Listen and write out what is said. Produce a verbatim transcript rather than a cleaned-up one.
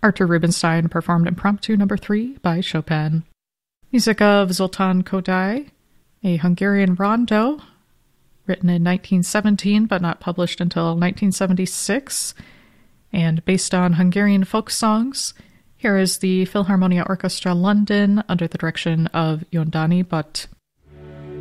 Artur Rubinstein performed Impromptu Number three by Chopin. Music of Zoltan Kodály, a Hungarian rondo, written in nineteen seventeen but not published until nineteen seventy-six, and based on Hungarian folk songs. Here is the Philharmonia Orchestra London under the direction of Yondani Butt.